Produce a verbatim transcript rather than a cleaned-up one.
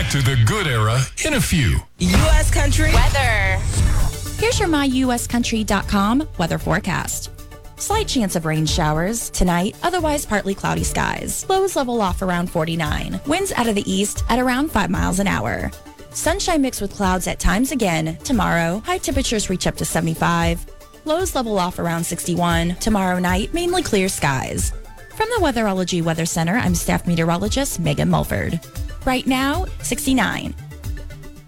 Back to the good era in a few. U S Country weather. Here's your my U S country dot com weather forecast. Slight chance of rain showers tonight, otherwise partly cloudy skies. Lows level off around forty-nine. Winds out of the east at around five miles an hour. Sunshine mixed with clouds at times again tomorrow. High temperatures reach up to seventy-five. Lows level off around sixty-one. Tomorrow night, mainly clear skies. From the Weatherology Weather Center, I'm staff meteorologist Megan Mulford. Right now, sixty-nine.